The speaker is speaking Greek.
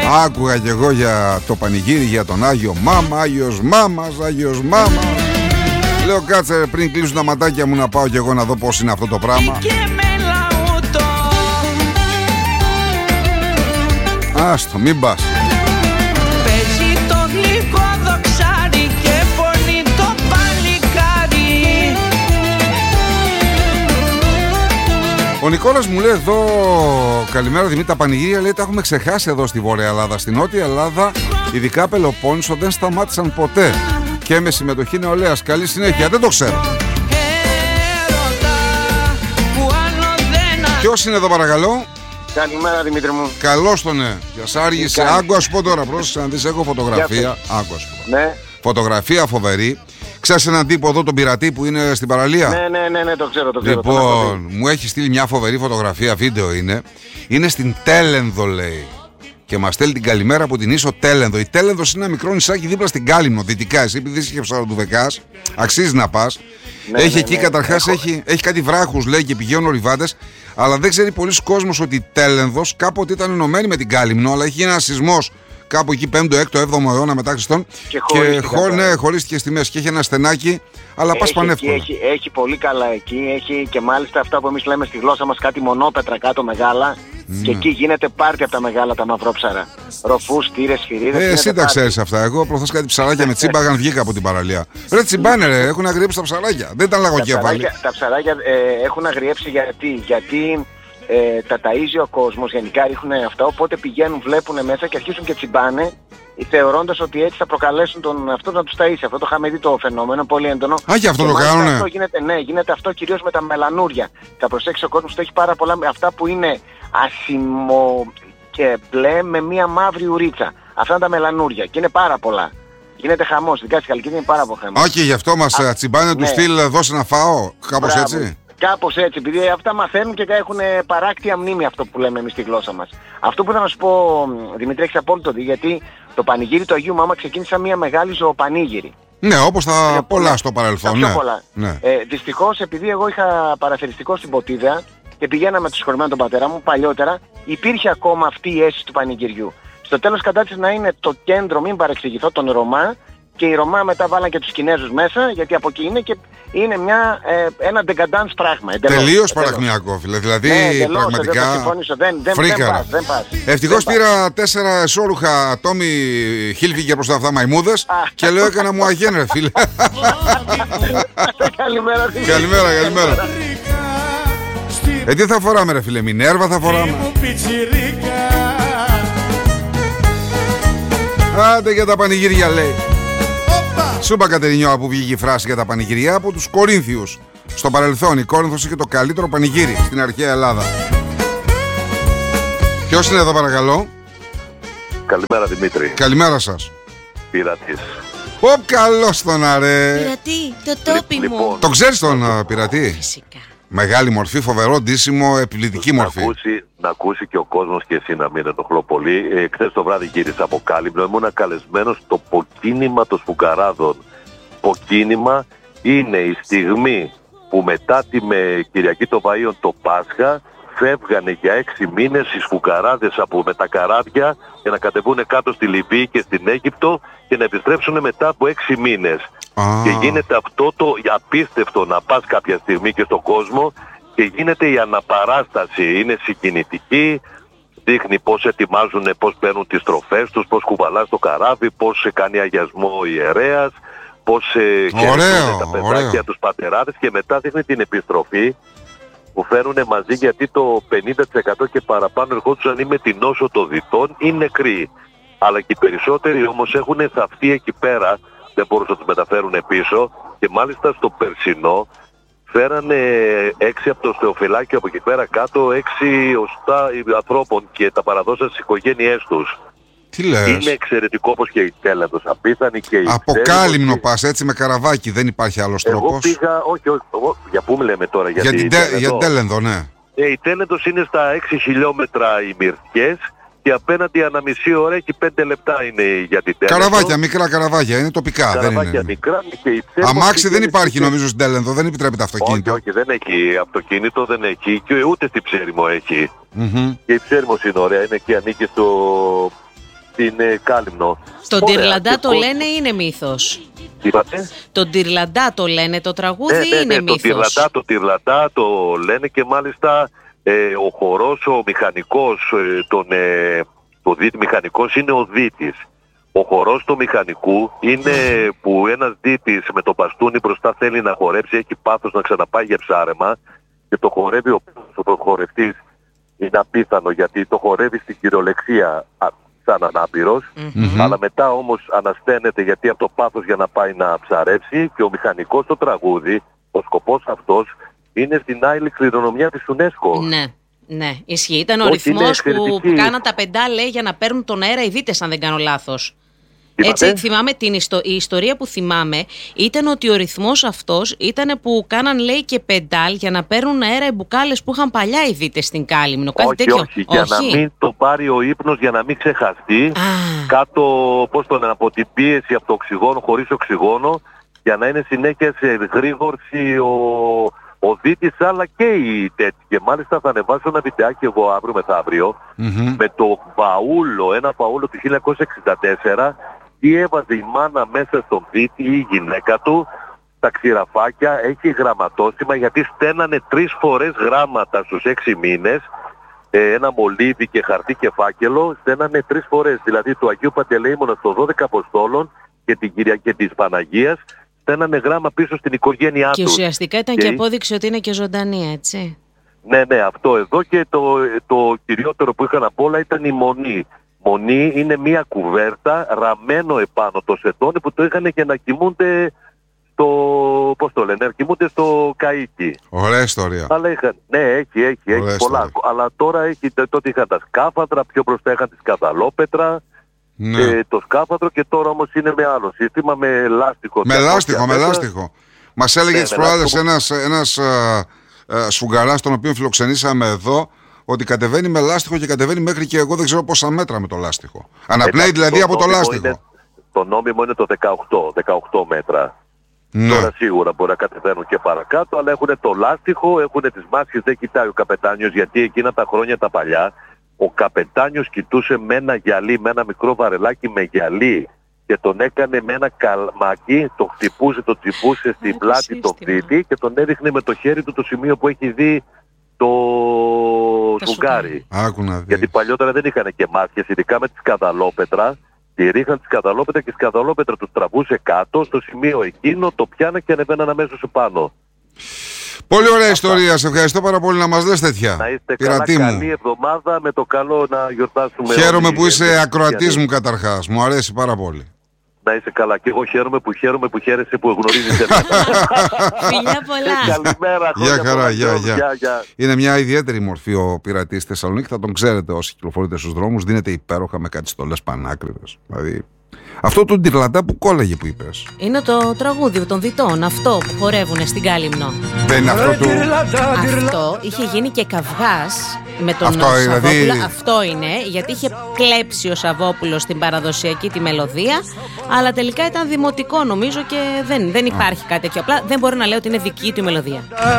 Άκουγα κι εγώ για το πανηγύρι για τον Άγιο Μάμα, Άγιος Μάμας, Άγιος Μάμα. Λέω κάτσε πριν κλείσουν τα ματάκια μου να πάω κι εγώ να δω πώς είναι αυτό το πράγμα. Άστο, μην πας. Παίζει το γλυκό δοξάρι και φωνεί το παλικάρι. Ο Νικόλας μου λέει εδώ, καλημέρα Δημήτρη, τα πανηγύρια λέει τα έχουμε ξεχάσει εδώ στη Βόρεια Ελλάδα. Στην Νότια Ελλάδα, ειδικά Πελοπόννησο, δεν σταμάτησαν ποτέ. Και με συμμετοχή νεολαίας. Καλή συνέχεια, δεν το ξέρω. Ποιος είναι εδώ παρακαλώ? Καλημέρα Δημήτρη μου. Καλώς τον ναι. Για σ' άργησε. Άκου ας πω τώρα, πρόσεξε να δεις, έχω φωτογραφία. Άκου ας πω. Ναι. Φωτογραφία φοβερή. Ξέρεις έναν τύπο εδώ τον πειρατή που είναι στην παραλία? Ναι, το ξέρω. Λοιπόν, μου έχει στείλει μια φοβερή φωτογραφία, βίντεο είναι. Είναι στην Τέλενδο λέει. Και μας στέλνει την καλημέρα από την ίσο Τέλενδο. Η Τέλενδος είναι ένα μικρό νησάκι δίπλα στην Κάλυμνο, δυτικά. Εσύ επειδή είσαι και Ψαροντουβεκάς, αξίζει να πας. Έχει εκεί καταρχάς, έχει κάτι βράχους λέει και πηγαίνουν ορειβάτες. Αλλά δεν ξέρει πολλοί κόσμος ότι η Τέλενδος κάποτε ήταν ενωμένη με την Κάλυμνο, αλλά έχει ένα σεισμός κάπου εκεί 5ο, 6ο, 7ο αιώνα μετά Χριστόν. Και χωρίστηκε στη μέση και έχει ένα στενάκι, αλλά πας πανεύκολα. Έχει πολύ καλά εκεί, έχει και μάλιστα αυτά που εμείς λέμε στη γλώσσα μας κάτι μονόπετρα κάτω μεγάλα. Και εκεί γίνεται πάρτι από τα μεγάλα τα μαυρόψαρα. Ροφούς, τύρες, φυρίδες. Εσύ τα ξέρεις αυτά. Εγώ προχθές κάτι ψαράκια με τσίμπαγαν, βγήκα από την παραλία. Ρε τσιμπάνε ρε, έχουν αγριέψει τα ψαράκια. Δεν ήταν λαγοκέφαλοι. Τα ψαράκια έχουν αγριέψει γιατί τα ταΐζει ο κόσμος, γενικά ρίχνουν αυτά, οπότε πηγαίνουν, βλέπουν μέσα και αρχίζουν και τσιμπάνε, θεωρώντας ότι έτσι θα προκαλέσουν τον αυτό να τους ταΐσει. Αυτό το είχαμε δει το φαινόμενο, πολύ έντονο. Α, και αυτό το κάνουνε. Αυτό γίνεται αυτό κυρίως με τα μελανούρια. Θα προσέξει ο κόσμος, το έχει πάρα πολλά, αυτά που είναι ασημο και μπλε με μία μαύρη ουρίτσα. Αυτά είναι τα μελανούρια και είναι πάρα πολλά. Γίνεται χαμός, ειδικά στη Χαλκίδα είναι πάρα πολύ χαμός. Α, και γι' αυτό μας τσιμπάνε του στυλ δώσε να φάω, κάπως έτσι. Κάπως έτσι, επειδή αυτά μαθαίνουν και έχουν παράκτια μνήμη αυτό που λέμε εμείς στη γλώσσα μας. Αυτό που θα να σου πω, Δημήτρη, έχεις απόλυτο δει, γιατί το πανηγύρι του Αγίου Μάμα ξεκίνησε σαν μια μεγάλη ζωοπανήγυρη. Ναι, όπως τα πολλά στο παρελθόν. Ναι. Δυστυχώς, επειδή εγώ είχα παραθεριστικό στην Ποτίδα και πηγαίναμε το συγχωρημένο τον πατέρα μου παλιότερα, υπήρχε ακόμα αυτή η αίσθηση του πανηγυριού. Στο τέλος κατάτησε να είναι το κέντρο, μην παρεξηγηθώ, των Ρωμά, και οι Ρωμά μετά βάλαν και τους Κινέζους μέσα, γιατί από εκεί είναι και είναι ένα ντεγκαντάνς πράγμα. Τελείως παραχνιακό, φίλε. Δηλαδή, πραγματικά. Δεν πας. Ευτυχώς πήρα 4 εσώρουχα Τόμι Χίλφιγκερ προς τα αυτά μαϊμούδες και λέω έκανα μου αγένρε, φίλε. Καλημέρα. Τι θα φοράμε, ρε φίλε, Μινέρβα θα φοράμε. Άντε για τα πανηγύρια, λέει. Σου είπα, Κατερινιώα, που βγήκε η φράση για τα πανηγυριά από τους Κορίνθιους. Στο παρελθόν η Κόρινθος είχε το καλύτερο πανηγύρι στην αρχαία Ελλάδα. Ποιος είναι εδώ παρακαλώ? Καλημέρα Δημήτρη. Καλημέρα σας. Πειρατής. Καλώς τον αρέ. Πειρατή, το τόπι μου. Το ξέρεις τον πειρατή? Φυσικά. Μεγάλη μορφή, φοβερό ντύσιμο, επιλυτική μορφή. Να ακούσει και ο κόσμος και εσύ να μην ενοχλώ πολύ. Χθες το βράδυ γύρισα από Κάλυμνο, ήμουν καλεσμένος στο ποκίνημα των Σφουγγαράδων. Ποκίνημα είναι η στιγμή που μετά τη Κυριακή των Βαΐων το Πάσχα φεύγανε για 6 μήνες οι Σφουγγαράδες με τα καράβια για να κατεβούν κάτω στη Λιβύη και στην Αίγυπτο και να επιστρέψουν μετά από 6 μήνες. Και γίνεται αυτό το απίστευτο να πας κάποια στιγμή και στον κόσμο και γίνεται η αναπαράσταση. Είναι συγκινητική, δείχνει πώς ετοιμάζουν, πώς παίρνουν τις τροφές τους, πώς κουβαλάς το καράβι, πώς κάνει αγιασμό ο ιερέας, πώς χαιρετούν τα παιδάκια τους πατεράδες και μετά δείχνει την επιστροφή που φέρουν μαζί, γιατί το 50% και παραπάνω ερχόντουσαν ή με την νόσο των δυτών ή νεκροί. Αλλά και οι περισσότεροι όμως έχουν θαυτεί εκεί πέρα, δεν μπορούσαν να τους μεταφέρουν πίσω και μάλιστα στο περσινό φέρανε 6 από το στεοφυλάκι από εκεί πέρα κάτω, 6 οστά ανθρώπων και τα παραδώσαν στις οικογένειές τους. Τι λες? Είναι εξαιρετικό όπως και η Τέλενδος, απίθανη και η από Κάλυμνο και... πας έτσι με καραβάκι, δεν υπάρχει άλλος τρόπος? Εγώ πήγα, όχι, για πού λέμε τώρα? Για την Τέλενδο, ναι. Η Τέλενδος είναι στα 6 χιλιόμετρα οι Μυρτιές και απέναντι ανά μισή ώρα έχει 5 λεπτά είναι για την Τέλενδο. Καραβάκια, μικρά καραβάκια, είναι τοπικά. Καραβάκια δεν είναι. Μικρά και αμάξι δεν υπάρχει νομίζω στην Τέλενδο, δεν επιτρέπεται αυτοκίνητο. Όχι, δεν έχει αυτοκίνητο, δεν έχει και ούτε στην Ψέριμο έχει. Και η Ψέριμος είναι ωραία, είναι και ανήκει στην Κάλυμνο. Τον Τυρλαντά το λένε ή είναι μύθος? Τι είπατε? Τον Τυρλαντά το λένε το τραγούδι ή είναι μύθος? Το Τυρλαντά το λένε και μάλιστα ο χορός, ο μηχανικός, το δίτη μηχανικός είναι ο δίτης. Ο χορός του μηχανικού είναι που ένας δίτης με το μπαστούνι μπροστά θέλει να χορέψει, έχει πάθος να ξαναπάει για ψάρεμα και το χορεύει ο χορευτής. Είναι απίθανο γιατί το χορεύει στην κυριολεξία σαν ανάπηρος, αλλά μετά όμως ανασταίνεται γιατί από το πάθος για να πάει να ψαρέψει και ο μηχανικός στο τραγούδι, ο σκοπός αυτός είναι στην άειλη κληρονομιά της UNESCO. Ναι, ισχύει. Ήταν ο ρυθμός που κάναν τα πεντά, λέει, για να παίρνουν τον αέρα οι δίτες, αν δεν κάνω λάθος. Έτσι, θυμάμαι η ιστορία που θυμάμαι ήταν ότι ο ρυθμός αυτός ήταν που κάναν, λέει, και πεντάλ για να παίρνουν αέρα οι μπουκάλες που είχαν παλιά οι δίτες στην Κάλυμνο. Κάτι τέτοιο. Όχι, για να μην το πάρει ο ύπνος, για να μην ξεχαστεί κάτω, πώς το λένε, από την πίεση από το οξυγόνο, χωρίς οξυγόνο, για να είναι συνέχεια σε γρήγορση ο δίτης, αλλά και οι τέτοιοι. Και μάλιστα θα ανεβάσω ένα βιντεάκι εγώ αύριο μεθαύριο με το παούλο, ένα παούλο του 1964, τι έβαζε η μάνα μέσα στον δίτη ή η γυναίκα του, τα ξηραφάκια, έχει γραμματόσημα γιατί στένανε 3 φορές γράμματα στους 6 μήνες, ένα μολύβι και χαρτί και φάκελο, στένανε 3 φορές, δηλαδή του Αγίου Παντελεήμωνα των 12 Αποστόλων και την Κυριακή της Παναγίας, στένανε γράμμα πίσω στην οικογένειά τους. Και ουσιαστικά ήταν και απόδειξη ότι είναι και ζωντανή, έτσι. Ναι, αυτό εδώ. Και το κυριότερο που είχαν απ' όλα ήταν η μονή. Μονή είναι μια κουβέρτα ραμμένο επάνω το σετόνι που το είχαν και να κοιμούνται στο, πώς το λένε, να κοιμούνται στο καΐκι. Ωραία ιστορία. Αλλά έχει πολλά. Αλλά τώρα τότε είχαν τα σκάφαντρα, πιο μπροστά είχαν τη σκαδαλόπετρα. Ναι. Το σκάφαντρο και τώρα όμως είναι με άλλο σύστημα, με λάστιχο. Με λάστιχο. Μας έλεγε τις προάλλες ένας σφουγγαράς τον οποίο φιλοξενήσαμε εδώ ότι κατεβαίνει με λάστιχο και κατεβαίνει μέχρι και εγώ δεν ξέρω πόσα μέτρα με το λάστιχο. Αναπνέει δηλαδή από το λάστιχο. Το νόμιμο είναι το 18 μέτρα. Ναι. Τώρα σίγουρα μπορεί να κατεβαίνουν και παρακάτω, αλλά έχουν το λάστιχο, έχουν τις μάσκες, δεν κοιτάει ο καπετάνιος γιατί εκείνα τα χρόνια τα παλιά ο καπετάνιος κοιτούσε με ένα γυαλί, με ένα μικρό βαρελάκι με γυαλί και τον έκανε με ένα καλμάκι, το χτυπούσε, το τσιμπούσε στην πλάτη τον δίτη και τον έδειχνε με το χέρι του το σημείο που έχει δει το σφουγγάρι. Γιατί παλιότερα δεν είχαν και μάσκες, ειδικά με τη σκαδαλόπετρα. Και ρίχναν τη σκαδαλόπετρα και η σκαδαλόπετρα τους τραβούσε κάτω στο σημείο εκείνο, το πιάνα και ανεβαίναν αμέσως επάνω. Πολύ ωραία ιστορία. Σε ευχαριστώ πάρα πολύ να μας λες τέτοια. Να είστε καλά, καλή εβδομάδα, με το καλό να γιορτάσουμε. Χαίρομαι που είσαι ακροατής μου καταρχάς. Μου αρέσει πάρα πολύ. Να είσαι καλά. Και εγώ χαίρομαι που χαίρεσαι που γνωρίζεις εμένα. Φιλιά πολλά. Καλημέρα. Γεια χαρά. Γεια. Είναι μια ιδιαίτερη μορφή ο πειρατής στη Θεσσαλονίκη. Θα τον ξέρετε όσοι κυκλοφορείτε στους δρόμους. Δίνεται υπέροχα με κάτι στολές πανάκριβες. Δηλαδή αυτό το Τυρλαντά που κόλλαγε που είπες. Είναι το τραγούδι των διτών, αυτό που χορεύουνε στην Κάλυμνο. Δεν είναι αυτό του... Αυτό είχε γίνει και καυγάς με τον αυτό, Σαββόπουλο. δηλαδή... Αυτό είναι, γιατί είχε κλέψει ο Σαββόπουλος την παραδοσιακή τη μελωδία, αλλά τελικά ήταν δημοτικό νομίζω και δεν υπάρχει κάτι τέτοιο. Απλά δεν μπορώ να λέω ότι είναι δική του η μελωδία.